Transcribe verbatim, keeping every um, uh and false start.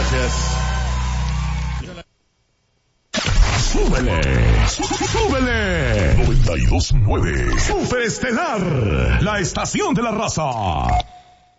Gracias. ¡Súbele! ¡Súbele! noventa y dos punto nueve Superestelar, la estación de la raza.